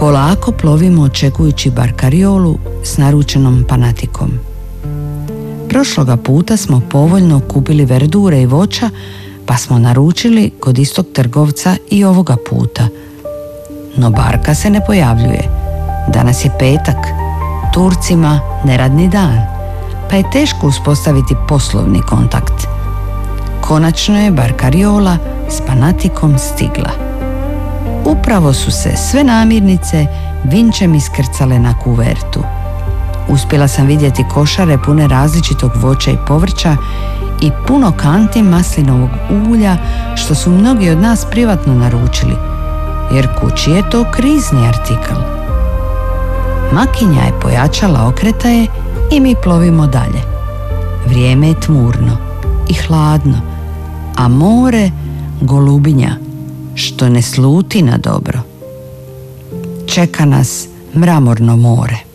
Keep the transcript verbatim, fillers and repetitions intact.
Polako plovimo očekujući barkariolu s naručenom panatikom. Prošloga puta smo povoljno kupili verdure i voća, pa smo naručili kod istog trgovca i ovoga puta. No barka se ne pojavljuje. Danas je petak, Turcima neradni dan, pa je teško uspostaviti poslovni kontakt. Konačno je barkariola s panatikom stigla. Upravo su se sve namirnice vinčem iskrcale na kuvertu. Uspjela sam vidjeti košare pune različitog voća i povrća i puno kanti maslinovog ulja, što su mnogi od nas privatno naručili, jer kući je to krizni artikl. Makinja je pojačala okretaje i mi plovimo dalje. Vrijeme je tmurno i hladno, a more golubinja, što ne sluti na dobro. Čeka nas mramorno more.